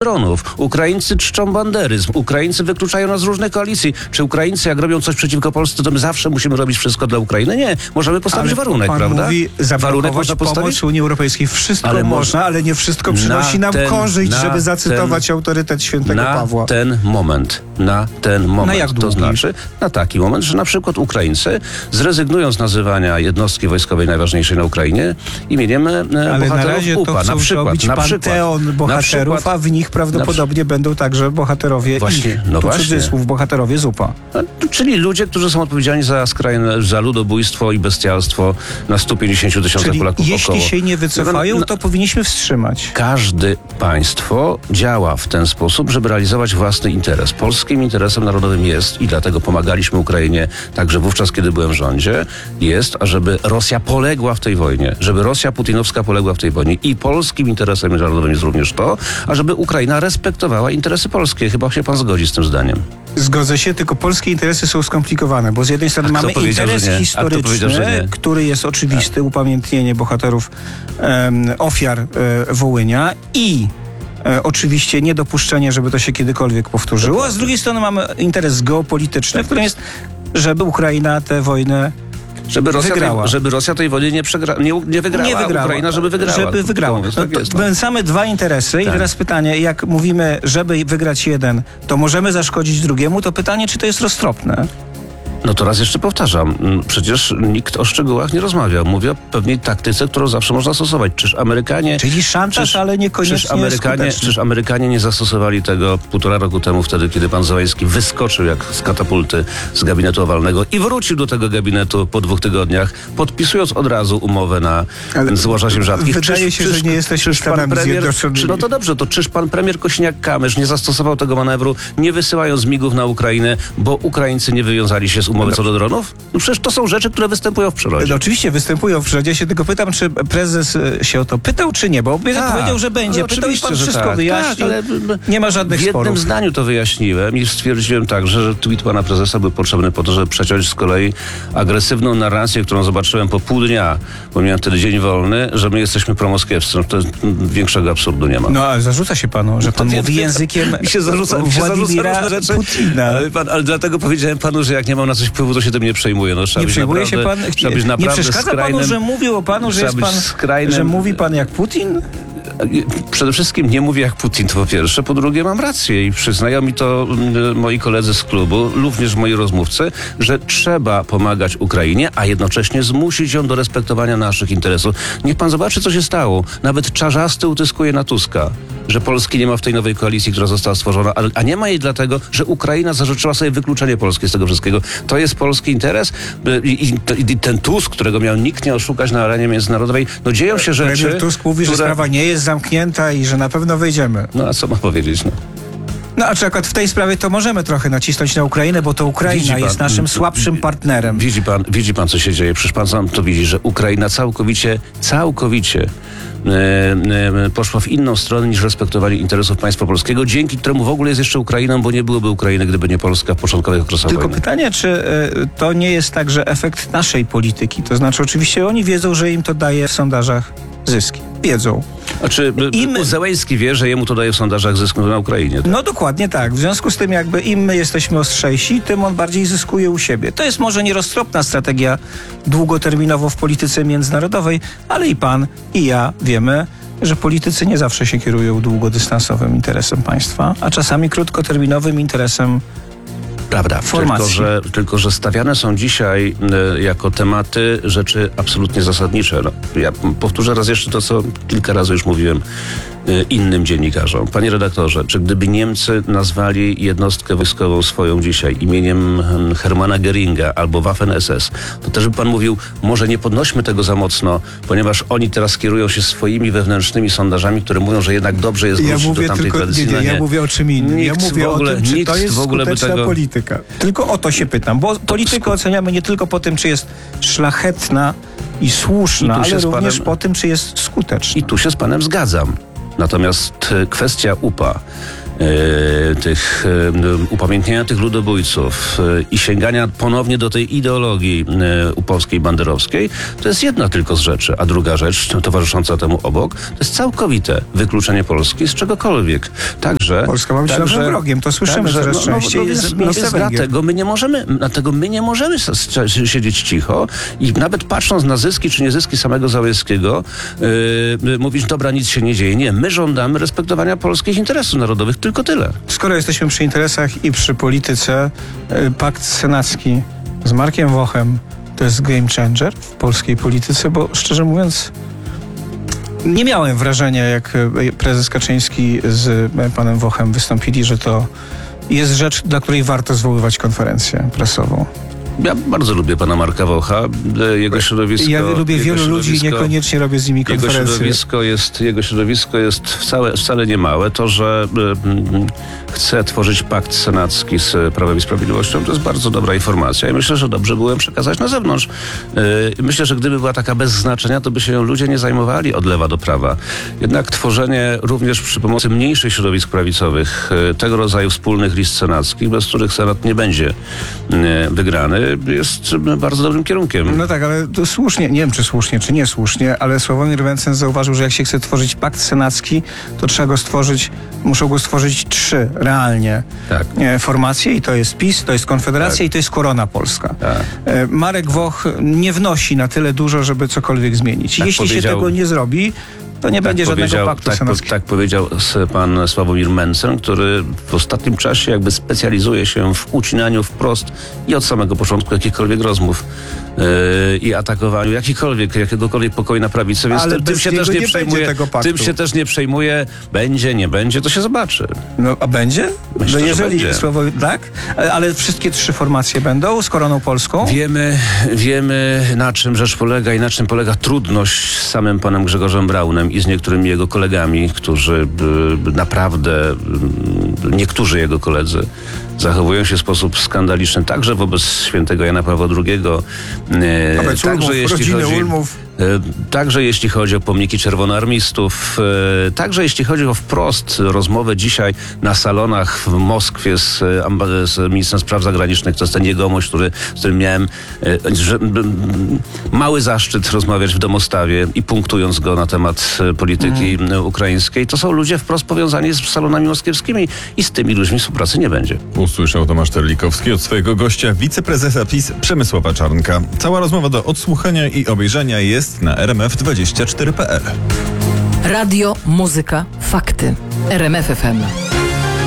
dronów, Ukraińcy czczą banderyzm, Ukraińcy wykluczają nas z różnych koalicji. Czy Ukraińcy, jak robią coś przeciwko Polsce, to my zawsze musimy robić wszystko dla Ukrainy? Nie, możemy postawić warunek, pan prawda? Mówi, warunek można pomoc postawić? Unii Europejskiej. Wszystko Ale można, ale nie wszystko przynosi nam korzyść, żeby zacytować autorytet świętego Pawła. Na ten moment. Na jak długi? To znaczy na taki moment, że na przykład Ukraińcy zrezygnują z nazywania jednostki wojskowej najważniejszej na Ukrainie imieniem ale bohaterów na razie UPA. to chcą zrobić panteon bohaterów, a w nich prawdopodobnie będą także bohaterowie cudzysłów bohaterowie z UPA. Czyli ludzie, którzy są odpowiedzialni za ludobójstwo i bestialstwo na 150 tysiącach Polaków jeśli się nie wycofają, to powinniśmy wstrzymać. Każde państwo działa w ten sposób, żeby realizować własny interes. Polskim interesem narodowym jest, i dlatego pomagaliśmy Ukrainie także wówczas, kiedy byłem w rządzie, jest, ażeby Rosja poległa w tej wojnie, żeby Rosja putinowska poległa w tej wojnie. I polskim interesem narodowym jest również to, ażeby Ukraina respektowała interesy polskie. Chyba się pan zgodzi z tym zdaniem. Zgodzę się, tylko polskie interesy są skomplikowane, bo z jednej strony mamy interes historyczny, który jest oczywisty, upamiętnienie bohaterów, ofiar Wołynia i oczywiście niedopuszczenie, żeby to się kiedykolwiek powtórzyło, a z drugiej strony mamy interes geopolityczny, którym jest, żeby Ukraina tę wojnę żeby Rosja tej wojny nie wygrała, Ukraina, żeby wygrała. Same dwa interesy i teraz pytanie, jak mówimy, żeby wygrać jeden, to możemy zaszkodzić drugiemu, to pytanie, czy to jest roztropne? No to raz jeszcze powtarzam, przecież nikt o szczegółach nie rozmawiał. Mówię o pewnej taktyce, którą zawsze można stosować. Czyż Amerykanie... Czyli szantaż, ale niekoniecznie Czyż Amerykanie nie zastosowali tego 1,5 roku temu, wtedy, kiedy pan Załęski wyskoczył jak z katapulty z gabinetu owalnego i wrócił do tego gabinetu po 2 tygodniach, podpisując od razu umowę na złoża ziem rzadkich. Wydaje się, że nie jesteśmy Stanami Zjednoczonymi. No to dobrze, to czyż pan premier Kosiniak-Kamysz nie zastosował tego manewru, nie wysyłając migów na Ukrainę, bo Ukraińcy nie wywiązali się z umowy co do dronów? No przecież to są rzeczy, które występują w przyrodzie. No oczywiście występują w przyrodzie. Ja się tylko pytam, czy prezes się o to pytał, czy nie, bo powiedział, że będzie. Pytał i pan wszystko wyjaśnił. Ale nie ma żadnych sporów. W jednym zdaniu to wyjaśniłem i stwierdziłem także, że tweet pana prezesa był potrzebny po to, żeby przeciąć z kolei agresywną narrację, którą zobaczyłem po pół dnia, bo miałem wtedy dzień wolny, że my jesteśmy promoskiewscy. No to większego absurdu nie ma. No ale zarzuca się panu, że pan mówi językiem Władimira Putina. Ale dlatego powiedziałem panu, że jak nie mam na coś wpływu, to się tym nie przejmuje. No, nie przejmuje się pan? Nie przeszkadza panu, że mówił o panu, że jest pan, że mówi pan jak Putin? Przede wszystkim nie mówię jak Putin, to po pierwsze. Po drugie mam rację i przyznają mi to moi koledzy z klubu, również moi rozmówcy, że trzeba pomagać Ukrainie, a jednocześnie zmusić ją do respektowania naszych interesów. Niech pan zobaczy, co się stało. Nawet Czarzasty utyskuje na Tuska, że Polski nie ma w tej nowej koalicji, która została stworzona, a nie ma jej dlatego, że Ukraina zażyczyła sobie wykluczenie Polski z tego wszystkiego. To jest polski interes i ten Tusk, którego miał nikt nie oszukać na arenie międzynarodowej, no dzieją się rzeczy... Premier Tusk mówi, że sprawa nie jest zamknięta i że na pewno wejdziemy. No a co ma powiedzieć, no? No a czy akurat w tej sprawie to możemy trochę nacisnąć na Ukrainę, bo to Ukraina jest naszym słabszym partnerem. Widzi pan, co się dzieje. Przecież pan sam to widzi, że Ukraina całkowicie poszła w inną stronę niż respektowali interesów państwa polskiego, dzięki któremu w ogóle jest jeszcze Ukrainą, bo nie byłoby Ukrainy, gdyby nie Polska w początkowych okresach Tylko wojny. Pytanie, czy to nie jest także efekt naszej polityki? To znaczy oczywiście oni wiedzą, że im to daje w sondażach zyski. Wiedzą. A czy Załęski wie, że jemu to daje w sondażach zysk na Ukrainie? Tak? No dokładnie tak. W związku z tym jakby im my jesteśmy ostrzejsi, tym on bardziej zyskuje u siebie. To jest może nieroztropna strategia długoterminowo w polityce międzynarodowej, ale i pan, i ja wiemy, że politycy nie zawsze się kierują długodystansowym interesem państwa, a czasami krótkoterminowym interesem Prawda, tylko że stawiane są dzisiaj jako tematy rzeczy absolutnie zasadnicze. No, ja powtórzę raz jeszcze to, co kilka razy już mówiłem innym dziennikarzom. Panie redaktorze, czy gdyby Niemcy nazwali jednostkę wojskową swoją dzisiaj imieniem Hermana Göringa albo Waffen-SS, to też by pan mówił, może nie podnośmy tego za mocno, ponieważ oni teraz kierują się swoimi wewnętrznymi sondażami, które mówią, że jednak dobrze jest wrócić do tamtej tradycji. Ja mówię o czym innym. Ja mówię o tym, czy to jest skuteczna polityka. Tylko o to się pytam, bo politykę oceniamy nie tylko po tym, czy jest szlachetna i słuszna, ale również po tym, czy jest skuteczna. I tu się z panem zgadzam. Natomiast kwestia UPA upamiętnienia tych ludobójców i sięgania ponownie do tej ideologii upowskiej, banderowskiej, to jest jedna tylko z rzeczy. A druga rzecz, towarzysząca temu obok, to jest całkowite wykluczenie Polski z czegokolwiek. Także Polska ma być naszym wrogiem, to słyszymy coraz częściej. Dlatego my nie możemy siedzieć cicho i nawet patrząc na zyski czy niezyski samego Załęskiego, mówić, dobra, nic się nie dzieje. Nie, my żądamy respektowania polskich interesów narodowych, tylko tyle. Skoro jesteśmy przy interesach i przy polityce, pakt senacki z Markiem Wochem to jest game changer w polskiej polityce, bo szczerze mówiąc nie miałem wrażenia, jak prezes Kaczyński z panem Wochem wystąpili, że to jest rzecz, dla której warto zwoływać konferencję prasową. Ja bardzo lubię pana Marka Wocha. Jego środowisko... Ja lubię wielu ludzi i niekoniecznie robię z nimi konferencje. Jego środowisko jest wcale nie małe. To, że chce tworzyć pakt senacki z Prawem i Sprawiedliwością, to jest bardzo dobra informacja i myślę, że dobrze byłem przekazać na zewnątrz. Myślę, że gdyby była taka bez znaczenia, to by się ludzie nie zajmowali od lewa do prawa. Jednak tworzenie również przy pomocy mniejszych środowisk prawicowych tego rodzaju wspólnych list senackich, bez których Senat nie będzie wygrany, jest bardzo dobrym kierunkiem. No tak, ale to słusznie, nie wiem czy słusznie, czy niesłusznie, ale Sławomir Mencen zauważył, że jak się chce tworzyć pakt senacki, to trzeba go stworzyć, muszą go stworzyć 3 realnie formacje i to jest PiS, to jest Konfederacja i to jest Korona Polska. Marek Woch nie wnosi na tyle dużo, żeby cokolwiek zmienić. Jeśli się tego nie zrobi, to nie będzie żadnego paktu senackiego. Tak powiedział pan Sławomir Mencen, który w ostatnim czasie jakby specjalizuje się w ucinaniu wprost i od samego początku jakichkolwiek rozmów i atakowaniu jakiegokolwiek pokoju na prawicy, więc tym się też nie przejmuje. Tym się też nie przejmuje. Będzie, nie będzie, to się zobaczy. No a będzie? Myślę, jeżeli tak? Ale wszystkie 3 formacje będą z Koroną Polską? Wiemy na czym rzecz polega i na czym polega trudność z samym panem Grzegorzem Braunem i z niektórymi jego kolegami, którzy naprawdę, niektórzy jego koledzy zachowują się w sposób skandaliczny także wobec świętego Jana Pawła II. Także jeśli chodzi o pomniki czerwonoarmistów, także jeśli chodzi o wprost rozmowę dzisiaj na salonach w Moskwie z ministrem spraw zagranicznych, to jest ten jegomość, z którym miałem mały zaszczyt rozmawiać w domostawie i punktując go na temat polityki ukraińskiej. To są ludzie wprost powiązani z salonami moskiewskimi i z tymi ludźmi współpracy nie będzie. Usłyszał Tomasz Terlikowski od swojego gościa, wiceprezesa PiS Przemysława Czarnka. Cała rozmowa do odsłuchania i obejrzenia jest na rmf24.pl. Radio, muzyka, fakty. RMF FM.